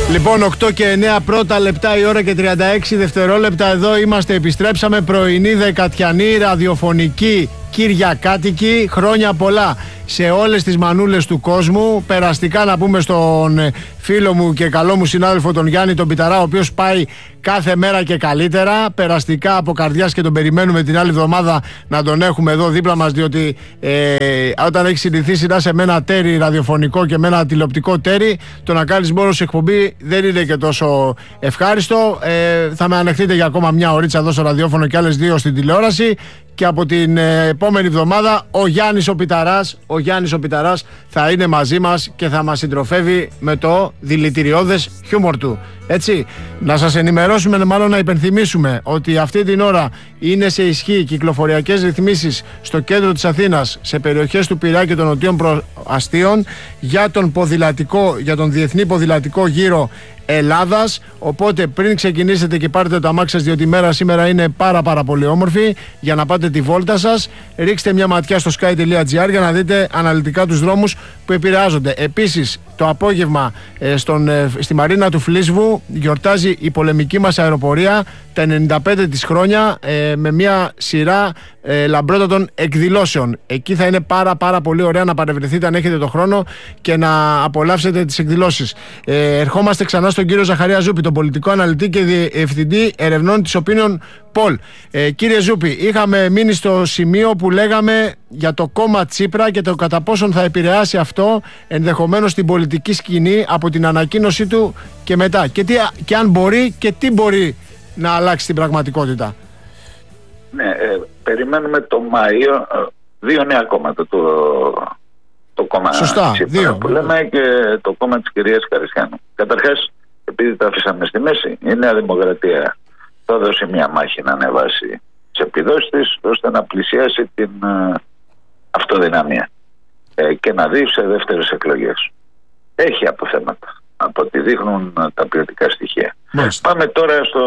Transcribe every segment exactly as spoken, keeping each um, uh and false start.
Λοιπόν, οκτώ και εννέα πρώτα λεπτά η ώρα και τριάντα έξι δευτερόλεπτα. Εδώ είμαστε, επιστρέψαμε. Πρωινή δεκατιανή ραδιοφωνική κυριακάτικη. Χρόνια πολλά σε όλες τις μανούλες του κόσμου. Περαστικά να πούμε στον φίλο μου και καλό μου συνάδελφο τον Γιάννη τον Πιταρά, ο οποίος πάει κάθε μέρα και καλύτερα. Περαστικά από καρδιάς και τον περιμένουμε την άλλη εβδομάδα να τον έχουμε εδώ δίπλα μας, διότι ε, όταν έχει συνηθίσει να είσαι με ένα τέρι ραδιοφωνικό και με ένα τηλεοπτικό τέρι, το να κάνεις μόνο σε εκπομπή δεν είναι και τόσο ευχάριστο. Ε, θα με ανεχτείτε για ακόμα μια ωρίτσα εδώ στο ραδιόφωνο και άλλες δύο στην τηλεόραση. Και από την ε, επόμενη εβδομάδα ο Γιάννης ο Πιταράς, ο Γιάννης ο Πιταράς θα είναι μαζί μας και θα μας συντροφεύει με το δηλητηριώδες χιούμορ του. Έτσι, να σας ενημερώσουμε, μάλλον να υπενθυμίσουμε ότι αυτή την ώρα είναι σε ισχύ κυκλοφοριακές ρυθμίσεις στο κέντρο της Αθήνας, σε περιοχές του Πειραιά και των νοτίων προαστίων για τον, ποδηλατικό, για τον Διεθνή Ποδηλατικό Γύρο Ελλάδας. Οπότε πριν ξεκινήσετε και πάρετε το αμάξι σας, διότι η μέρα σήμερα είναι πάρα πάρα πολύ όμορφη, για να πάτε τη βόλτα σας, ρίξτε μια ματιά στο sky τελεία gr για να δείτε αναλυτικά τους δρόμους που επηρεάζονται. Επίσης το απόγευμα ε, στον, ε, στη Μαρίνα του Φλίσβου γιορτάζει η πολεμική μας αεροπορία τα ενενήντα πέντε της χρόνια ε, με μια σειρά ε, λαμπρότατων εκδηλώσεων. Εκεί θα είναι πάρα πάρα πολύ ωραία να παρευρεθείτε αν έχετε το χρόνο και να απολαύσετε τις εκδηλώσεις. Ε, ερχόμαστε ξανά στον κύριο Ζαχαρία Ζούπη, τον πολιτικό αναλυτή και διευθυντή ερευνών της Opinion Poll. Ε, κύριε Ζούπη, είχαμε μείνει στο σημείο που λέγαμε για το κόμμα Τσίπρα και το κατά πόσον θα επηρεάσει αυτό ενδεχομένως την πολιτική σκηνή από την ανακοίνωσή του και μετά. Και, τι, και αν μπορεί και τι μπορεί να αλλάξει την πραγματικότητα. Ναι, ε, περιμένουμε το Μάιο ε, δύο νέα κόμματα. Το, το κόμμα Σωστά, Τσίπρα δύο. που λέμε και το κόμμα της κυρίας Καριστιανού. Καταρχάς, επειδή τα αφήσαμε στη μέση, η Νέα Δημοκρατία θα δώσει μια μάχη να ανεβάσει τις επιδόσεις της ώστε να πλησιάσει την ε, αυτοδυναμία ε, και να δει σε δεύτερες εκλογές. Έχει αποθέματα από ό,τι δείχνουν τα ποιοτικά στοιχεία. Μάλιστα. Πάμε τώρα στο,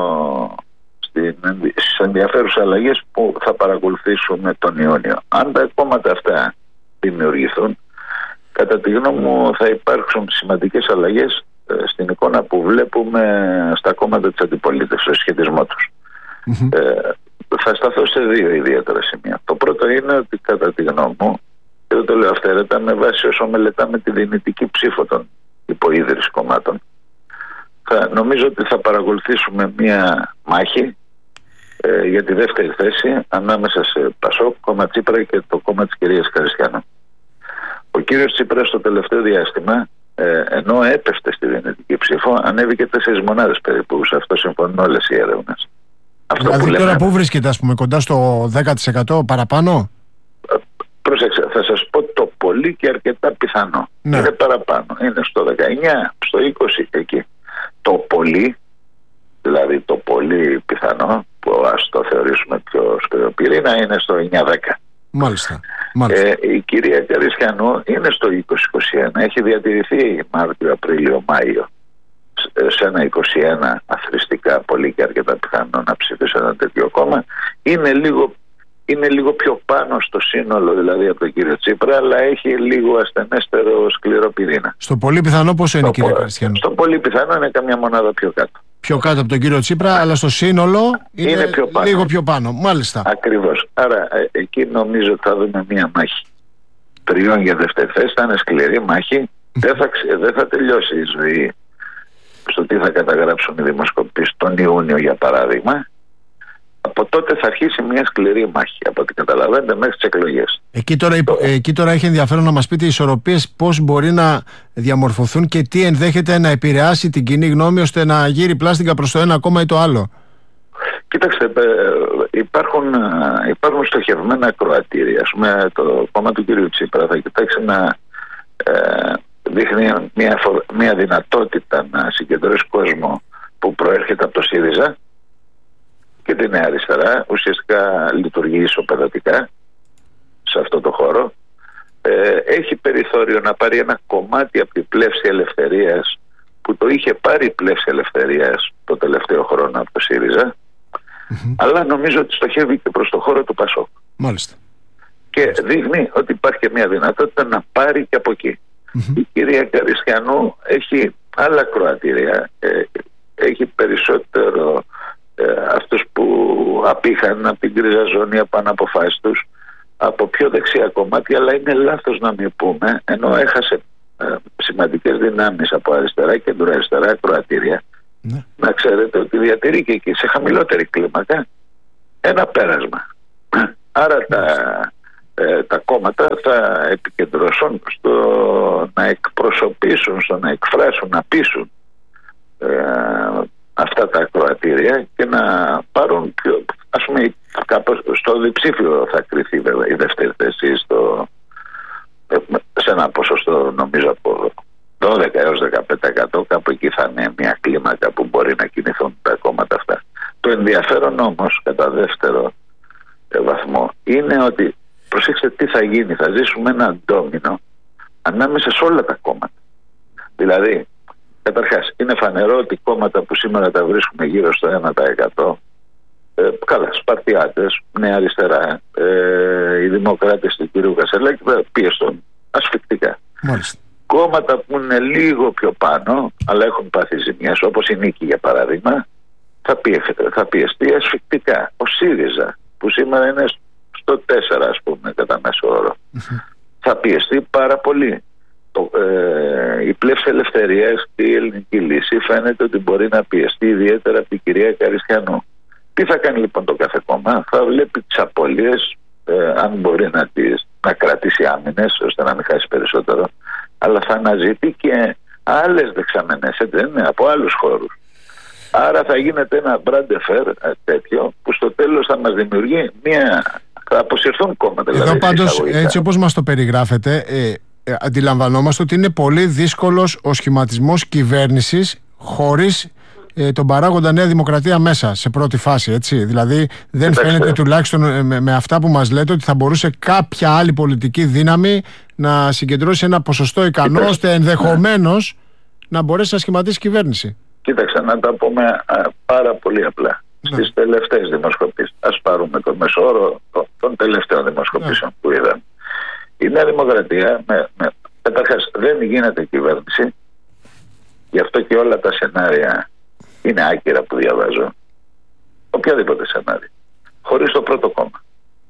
στην, στις ενδιαφέρουσες αλλαγές που θα παρακολουθήσουμε τον Ιούνιο. Αν τα κόμματα αυτά δημιουργηθούν, κατά τη γνώμη μου θα υπάρξουν σημαντικές αλλαγές ε, στην εικόνα που βλέπουμε στα κόμματα της αντιπολίτευσης, στο σχετισμό τους. Mm-hmm. Ε, θα σταθώ σε δύο ιδιαίτερα σημεία. Το πρώτο είναι ότι κατά τη γνώμη μου, και δεν το λέω αυθαίρετα, με βάση όσο μελετάμε τη δυνητική ψήφο των υποίδρυς κομμάτων, θα, νομίζω ότι θα παρακολουθήσουμε μία μάχη ε, για τη δεύτερη θέση ανάμεσα σε Πασόκ, κόμμα Τσίπρα και το κόμμα της κυρίας Καριστιανού. Ο κύριος Τσίπρας στο τελευταίο διάστημα, ε, ενώ έπεφτε στη δυνητική ψήφο, ανέβηκε τέσσερις μονάδες περίπου. Σε αυτό συμφωνούν όλες οι έρευνες. Αυτό δηλαδή που τώρα λέμε, πού βρίσκεται, ας πούμε, κοντά στο δέκα τοις εκατό παραπάνω? Πρόσεξε, θα σας πω το πολύ και αρκετά πιθανό. Ναι. Είναι παραπάνω. Είναι στο δεκαεννιά, στο είκοσι εκεί. Το πολύ, δηλαδή το πολύ πιθανό, που ας το θεωρήσουμε πιο σκληρό πυρήνα, είναι στο εννιά δέκα. Μάλιστα. Μάλιστα. Ε, η κυρία Καριστιανού είναι στο είκοσι είκοσι ένα. Έχει διατηρηθεί Μάρτιο, Απρίλιο, Μάιο σε ένα είκοσι ένα αθρηστικά πολύ και αρκετά πιθανό να ψηφίσει ένα τέτοιο κόμμα. Είναι λίγο Είναι λίγο πιο πάνω στο σύνολο, δηλαδή από τον κύριο Τσίπρα, αλλά έχει λίγο ασθενέστερο σκληρό πυρήνα. Στο πολύ πιθανό πόσο είναι, κύριε Καριστιανού? Στο πολύ πιθανό είναι καμιά μονάδα πιο κάτω. Πιο κάτω από τον κύριο Τσίπρα, αλλά στο σύνολο είναι, είναι πιο πάνω. Λίγο πιο πάνω. Μάλιστα. Ακριβώς. Άρα ε, εκεί νομίζω ότι θα δούμε μία μάχη τριών για δεύτερη θέση. Θα είναι σκληρή μάχη. δεν, θα, δεν θα τελειώσει η ζωή στο τι θα καταγράψουν οι δημοσκοπήσεις τον Ιούνιο, για παράδειγμα. Από τότε θα αρχίσει μια σκληρή μάχη, από ό,τι καταλαβαίνετε, μέχρι τις εκλογές. Εκεί τώρα, το... εκεί τώρα έχει ενδιαφέρον να μας πείτε οι ισορροπίες πώς μπορεί να διαμορφωθούν και τι ενδέχεται να επηρεάσει την κοινή γνώμη ώστε να γύρει πλάστικα προς το ένα κόμμα ή το άλλο. Κοιτάξτε, υπάρχουν, υπάρχουν στοχευμένα ακροατήρια. Ας πούμε, το κόμμα του κ. Τσίπρα θα κοιτάξει να ε, δείχνει μια, μια δυνατότητα να συγκεντρώσει κόσμο που προέρχεται από το ΣΥΡΙΖΑ και τη Νέα Αριστερά. Ουσιαστικά λειτουργεί ισοπεδωτικά σε αυτό το χώρο. Ε, έχει περιθώριο να πάρει ένα κομμάτι από την πλεύση ελευθερίας που το είχε πάρει η πλεύση ελευθερίας το τελευταίο χρόνο από το ΣΥΡΙΖΑ, mm-hmm. αλλά νομίζω ότι στοχεύει και προς το χώρο του Πασόκ. Μάλιστα. Και Μάλιστα. δείχνει ότι υπάρχει και μια δυνατότητα να πάρει και από εκεί. Mm-hmm. Η κυρία Καριστιανού έχει άλλα κροατήρια. Ε, έχει περισσότερο ε, αυτούς που απήχαν από την γκρίζα ζώνη, από αναποφάσεις τους, από πιο δεξιά κομμάτια, αλλά είναι λάθος να μην πούμε, ενώ έχασε ε, σημαντικές δυνάμεις από αριστερά και κεντροαριστερά κροατήρια. Ναι. Να ξέρετε ότι διατηρεί και εκεί σε χαμηλότερη κλίμακα ένα πέρασμα. Άρα ναι. τα, ε, τα κόμματα θα επικεντρωθούν στο να εκπροσωπήσουν, στο να εκφράσουν, να πείσουν ε, αυτά τα κροατήρια και να πάρουν πιο, ας πούμε, κάπως στο διψήφιο θα κριθεί βέβαια η δεύτερη θέση στο, σε ένα ποσοστό νομίζω από δώδεκα έως δεκαπέντε τοις εκατό, κάπου εκεί θα είναι μια κλίμακα που μπορεί να κινηθούν τα κόμματα αυτά. Το ενδιαφέρον όμως κατά δεύτερο βαθμό είναι ότι προσέξτε τι θα γίνει, θα ζήσουμε ένα ντόμινο ανάμεσα σε όλα τα κόμματα. Δηλαδή καταρχάς είναι φανερό ότι κόμματα που σήμερα τα βρίσκουμε γύρω στο ένα τοις εκατό, ε, καλά, Σπαρτιάτες, Νέα Αριστερά, ε, οι Δημοκράτες του κ. Κασελάκη θα πιεστούν ασφυκτικά. Μάλιστα. Κόμματα που είναι λίγο πιο πάνω αλλά έχουν πάθει ζημιές, όπως η Νίκη για παράδειγμα, θα, πιε, θα πιεστεί ασφυκτικά. Ο ΣΥΡΙΖΑ που σήμερα είναι στο τέσσερα ας πούμε κατά μέσο όρο, θα πιεστεί πάρα πολύ. Το, ε, η πλεύση ελευθερίας και η ελληνική λύση φαίνεται ότι μπορεί να πιεστεί ιδιαίτερα από την κυρία Καριστιανού. Τι θα κάνει λοιπόν το κάθε κόμμα? Θα βλέπει τις απώλειες, ε, αν μπορεί να, τις, να κρατήσει άμυνες ώστε να μην χάσει περισσότερο, αλλά θα αναζητεί και άλλες δεξαμενές, έτσι, από άλλους χώρους. Άρα θα γίνεται ένα μπραντεφέρ τέτοιο που στο τέλος θα μας δημιουργεί μια... θα αποσυρθούν κόμματα. Εδώ δηλαδή, πάντως έτσι όπως μας το περιγράφετε, ε, ε, αντιλαμβανόμαστε ότι είναι πολύ δύσκολος ο σχηματισμός κυβέρνησης χωρίς ε, τον παράγοντα Νέα Δημοκρατία μέσα σε πρώτη φάση, έτσι. Δηλαδή δεν Κοιτάξτε. φαίνεται τουλάχιστον ε, με, με αυτά που μας λέτε ότι θα μπορούσε κάποια άλλη πολιτική δύναμη να συγκεντρώσει ένα ποσοστό ικανό Κοιτάξτε. ώστε ενδεχομένως να μπορέσει να σχηματίσει κυβέρνηση. Κοίταξε, να τα πούμε α, πάρα πολύ απλά. Ναι. Στις τελευταίες δημοσκοπήσεις, ας πάρουμε το μεσόωρο των, των τελευταίων δημοσκοπήσεων ναι. που είδαμε. Η Νέα Δημοκρατία, με, με, καταρχάς δεν γίνεται κυβέρνηση, γι' αυτό και όλα τα σενάρια είναι άκυρα που διαβάζω. Οποιαδήποτε σενάρια. Χωρίς το πρώτο κόμμα.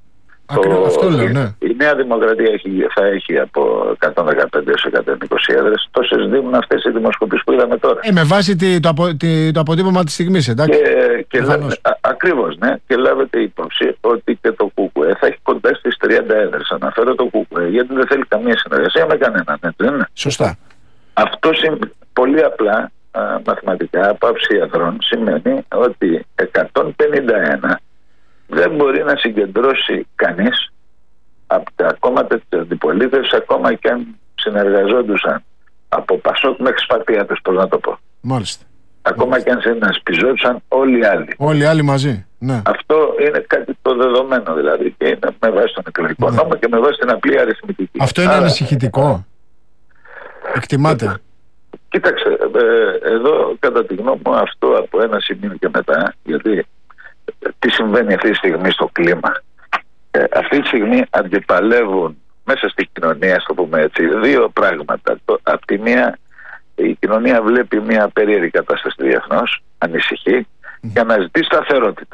Το, αυτό λέω, ναι. Η Νέα Δημοκρατία έχει, θα έχει από εκατόν δεκαπέντε έως εκατόν είκοσι έδρες. Τόσες δίνουν αυτές οι δημοσκοπήσεις που είδαμε τώρα. Ε, με βάση τη, το, απο, τη, το αποτύπωμα της στιγμής, εντάξει. Και, και λάβε, α, ακριβώς, ναι. Και λάβετε υπόψη ότι και το ΚΚΕ θα έχει κοντά στις τριάντα έδρες. Αναφέρω το ΚΚΕ γιατί δεν θέλει καμία συνεργασία με κανέναν. Δεν είναι. Σωστά. Αυτό πολύ απλά α, μαθηματικά από άψη ιατρών σημαίνει ότι εκατόν πενήντα ένα δεν μπορεί να συγκεντρώσει κανείς από τα κόμματα της αντιπολίτευσης, ακόμα και αν συνεργαζόντουσαν από Πασόκ μέχρι Σπαρτιάτες, πώς να το πω. Μάλιστα. Ακόμα Μάλιστα. και αν συνασπιζόντουσαν όλοι οι άλλοι. Όλοι οι άλλοι μαζί. Ναι. Αυτό είναι κάτι το δεδομένο δηλαδή και είναι με βάση τον εκλογικό ναι. νόμο και με βάση την απλή αριθμητική. Αυτό είναι Άρα... ανησυχητικό. Εκτιμάται. Κοίταξε, ε, εδώ κατά τη γνώμη μου αυτό από ένα σημείο και μετά, γιατί τι συμβαίνει αυτή τη στιγμή στο κλίμα. Ε, αυτή τη στιγμή αντιπαλεύουν μέσα στη κοινωνία, στο πούμε έτσι, δύο πράγματα. Το, απ' τη μία η κοινωνία βλέπει μια περίεργη κατάσταση διεθνώς, ανησυχεί mm. και αναζητεί σταθερότητα.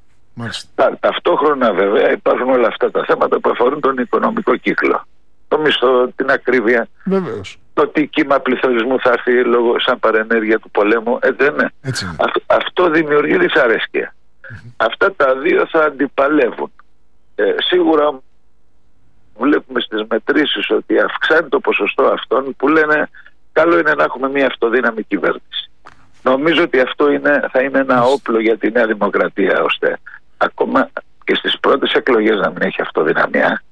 Τα, ταυτόχρονα βέβαια υπάρχουν όλα αυτά τα θέματα που αφορούν τον οικονομικό κύκλο. Το μισθό, την ακρίβεια, βεβαίως. Το τι κύμα πληθωρισμού θα έρθει λόγω σαν παρενέργεια του πολέμου, έτσι δεν είναι. Έτσι είναι. Α, αυτό δημιουργεί δυσαρέσκεια. Mm-hmm. Αυτά τα δύο θα αντιπαλεύουν. Ε, σίγουρα βλέπουμε στις μετρήσεις ότι αυξάνει το ποσοστό αυτών που λένε καλό είναι να έχουμε μια αυτοδύναμη κυβέρνηση. Νομίζω ότι αυτό είναι, θα είναι ένα όπλο για τη Νέα Δημοκρατία, ώστε ακόμα και στις πρώτες εκλογές να μην έχει αυτοδυναμία.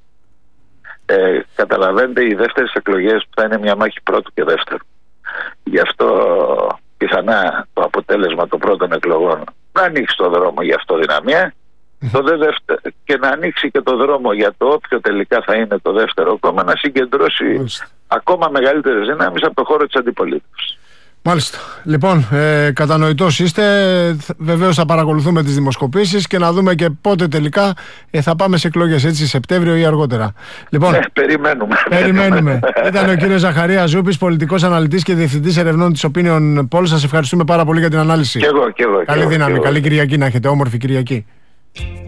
Ε, καταλαβαίνετε, οι δεύτερες εκλογές θα είναι μια μάχη πρώτου και δεύτερου. Γι' αυτό πιθανά το αποτέλεσμα των πρώτων εκλογών να ανοίξει το δρόμο για αυτοδυναμία το δε δεύτερο, και να ανοίξει και το δρόμο για το όποιο τελικά θα είναι το δεύτερο κόμμα να συγκεντρώσει ακόμα μεγαλύτερες δυνάμεις από το χώρο της αντιπολίτευσης. Μάλιστα. Λοιπόν, ε, κατανοητός είστε. Βεβαίως θα παρακολουθούμε τις δημοσκοπήσεις και να δούμε και πότε τελικά ε, θα πάμε σε εκλογές, έτσι, Σεπτέμβριο ή αργότερα. Λοιπόν, ε, περιμένουμε. Περιμένουμε. Ήταν ο κύριος Ζαχαρίας Ζούπης, πολιτικός αναλυτής και διευθυντής ερευνών της Opinion Poll. Σας ευχαριστούμε πάρα πολύ για την ανάλυση. Και εγώ, και εγώ. Καλή και δύναμη, εγώ. καλή Κυριακή να έχετε, όμορφη Κυριακή.